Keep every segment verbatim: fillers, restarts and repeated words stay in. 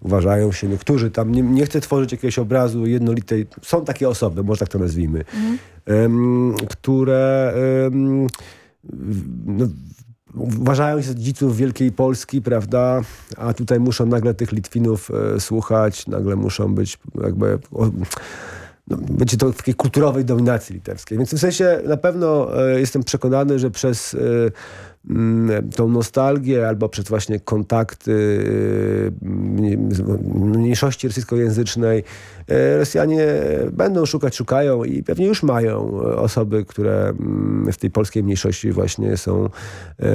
uważają się, niektórzy tam, nie, nie chcę tworzyć jakiegoś obrazu jednolitej, są takie osoby, może tak to nazwijmy, mhm. um, które um, no, uważają się za dziedziców Wielkiej Polski, prawda, a tutaj muszą nagle tych Litwinów e, słuchać, nagle muszą być jakby... O, no, będzie to w takiej kulturowej dominacji litewskiej. Więc w tym sensie na pewno e, jestem przekonany, że przez e, m, tą nostalgię albo przez właśnie kontakty e, mniejszości rosyjskojęzycznej e, Rosjanie będą szukać, szukają i pewnie już mają osoby, które m, w tej polskiej mniejszości właśnie są, e,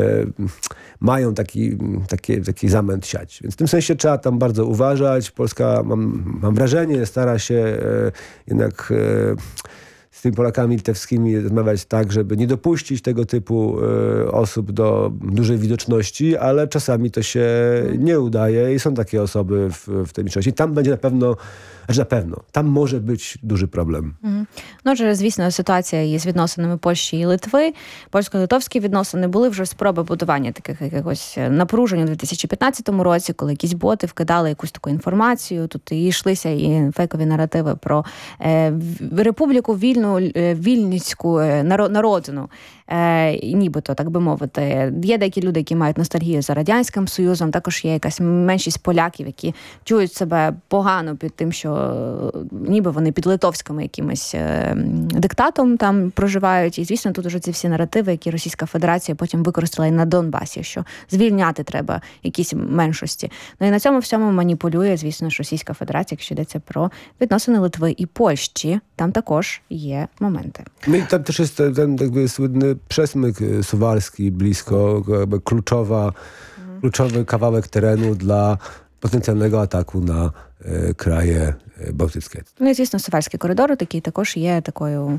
mają taki, taki, taki zamęt siać. Więc w tym sensie trzeba tam bardzo uważać. Polska, mam, mam wrażenie, stara się e, jednak e, z tymi Polakami litewskimi rozmawiać tak, żeby nie dopuścić tego typu e, osób do dużej widoczności, ale czasami to się nie udaje i są takie osoby w, w tej mniejszości. Tam będzie na pewno, znaczy na pewno, там може бути дуже проблем. Mm. Ну, отже, звісно, ситуація є з відносинами Польщі і Литви. Польсько-литовські відносини були вже спроби будування таких якогось напружень у дві тисячі п'ятнадцятому році, коли якісь боти вкидали якусь таку інформацію. Тут і йшлися і фейкові наративи про е, республіку вільну, е, вільницьку е, народину. Е, нібито, так би мовити. Є деякі люди, які мають ностальгію за Радянським Союзом. Також є якась меншість поляків, які чують себе погано під тим, що ніби вони під литовськими якимось е, диктатом там проживають. І, звісно, тут уже ці всі наративи, які Російська Федерація потім використала і на Донбасі, що звільняти треба якісь меншості. Ну і на цьому всьому маніпулює, звісно, ж Російська Федерація, якщо йдеться про відносини Литви і Польщі. Там також є моменти. No i tam też jest ten, ten jakby słynny przesmyk suwalski blisko, jakby kluczowa, mhm. kluczowy kawałek terenu dla потенціального атаку на е, краї Балтійські. Ну і, звісно, Сувальський коридор, який також є такою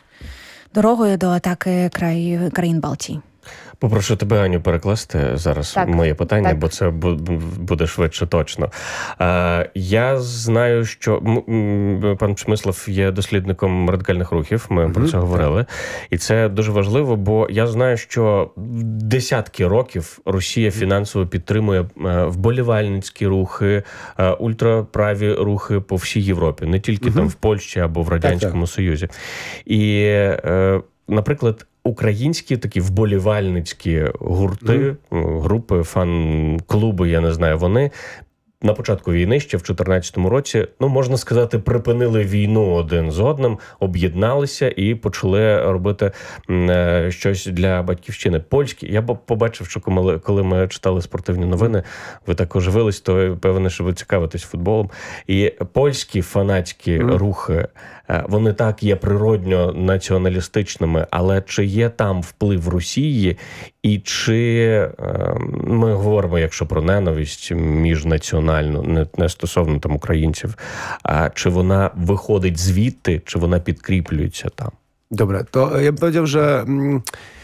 дорогою до атаки край, країн Балтії. Попрошу тебе, Аню, перекласти зараз так, моє питання, так. Бо це буде швидше точно. Е, я знаю, що м, пан Przemysław є дослідником радикальних рухів, ми mm-hmm. про це говорили. І це дуже важливо, бо я знаю, що десятки років Росія фінансово підтримує вболівальницькі рухи, ультраправі рухи по всій Європі, не тільки mm-hmm. там в Польщі або в Радянському так, так. Союзі. І, е, наприклад, українські такі вболівальницькі гурти, mm. групи, фан-клуби, я не знаю, вони на початку війни, ще в чотирнадцятому році, ну, можна сказати, припинили війну один з одним, об'єдналися і почали робити е, щось для батьківщини. Польські. Я побачив, що коли, коли ми читали спортивні новини, ви так оживились, то певне, що ви цікавитесь футболом. І польські фанатські mm. рухи, е, вони так є природньо націоналістичними, але чи є там вплив Росії і чи е, ми говоримо, якщо про ненависть міжнаціональну, Не, не стосовно там українців, а чи вона виходить звідти, чи вона підкріплюється там? Dobra, to ja bym powiedział, że mm,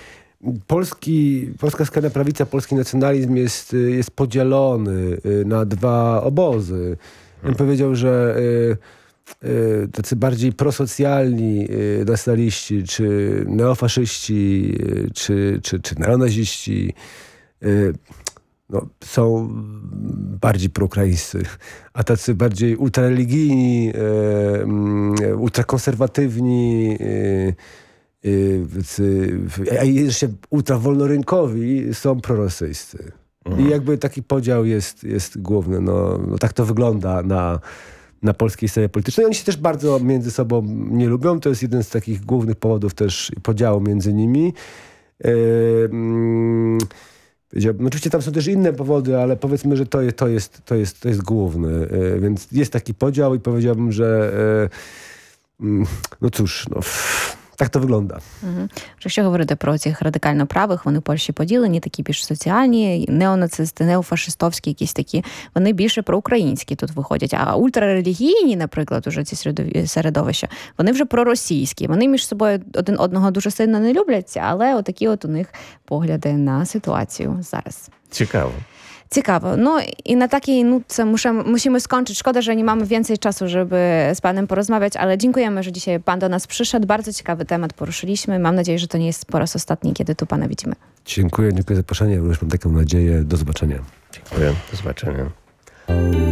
polski, polska skrajna prawica, polski nacjonalizm jest, jest podzielony na dwa obozy. Ja bym powiedział, że y, y, tacy bardziej prosocjalni y, nacjonaliści, czy neofaszyści, y, czy, czy, czy neonaziści y, no, są bardziej proukraińscy, a tacy bardziej ultrareligijni, e, ultrakonserwatywni, e, e, a jeszcze ultrawolnorynkowi są prorosyjscy. Mhm. I jakby taki podział jest, jest główny. No, no tak to wygląda na, na polskiej scenie politycznej. Oni się też bardzo między sobą nie lubią. To jest jeden z takich głównych powodów też podziału między nimi. E, mm, Oczywiście tam są też inne powody, ale powiedzmy, że to jest, to jest, to jest, to jest główny. Więc jest taki podział i powiedziałbym, że no cóż, no, так то виглядає. Угу. Якщо говорити про цих радикально правих, вони в Польщі поділені, такі більш соціальні, неонацисти, неофашистовські якісь такі, вони більше проукраїнські тут виходять. А ультрарелігійні, наприклад, уже ці середовища, вони вже проросійські. Вони між собою один одного дуже сильно не любляться, але отакі от у них погляди на ситуацію зараз. Ciekawe. Ciekawe. No i na takiej nutce muszę, musimy skończyć. Szkoda, że nie mamy więcej czasu, żeby z panem porozmawiać, ale dziękujemy, że dzisiaj pan do nas przyszedł. Bardzo ciekawy temat poruszyliśmy. Mam nadzieję, że to nie jest po raz ostatni, kiedy tu pana widzimy. Dziękuję, dziękuję za zaproszenie. Również mam taką nadzieję. Do zobaczenia. Dziękuję. Do zobaczenia.